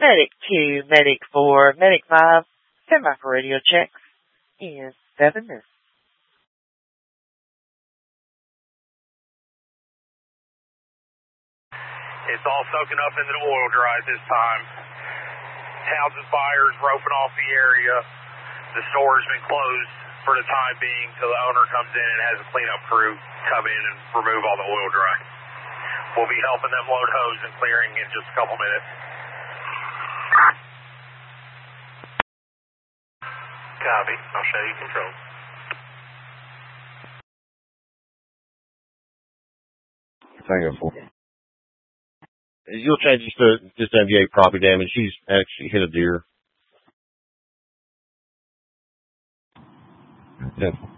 Medic 2, Medic 4, Medic 5, stand by for radio checks in 7 minutes. It's all soaking up into the oil dry at this time. Townsend Fire's roping off the area. The store's been closed for the time being till the owner comes in and has a cleanup crew come in and remove all the oil dry. We'll be helping them load hose and clearing in just a couple minutes. Copy. I'll show you control. Tango 4. You'll change this to just MVA property damage. She's actually hit a deer. 10.